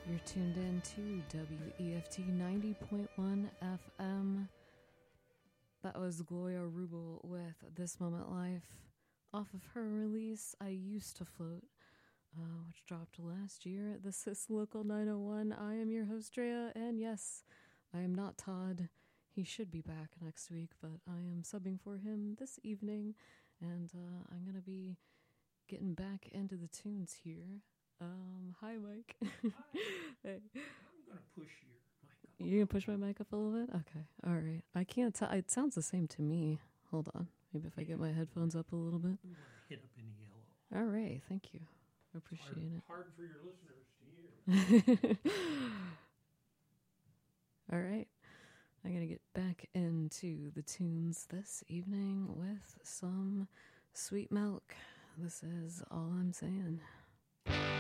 You're tuned in to WEFT 90.1 FM. That was Gloria Rubel with This Moment Life off of her release, I Used to Float, which dropped last year. This is Local 901. I am your host, Drea, and yes, I am not Todd. He should be back next week, but I am subbing for him this evening, and I'm going to be getting back into the tunes here. Hi, Mike. Hi. Hey. I'm going to push your mic up. You going to push my mic up a little bit? Okay. All right. I can't tell. It sounds the same to me. Hold on. Maybe if I get my headphones up a little bit. We want to hit up in the yellow. All right. Thank you. I appreciate it. Hard for your listeners to hear. All right. I'm going to get back into the tunes this evening with some Sweet Milk. This is All I'm Saying.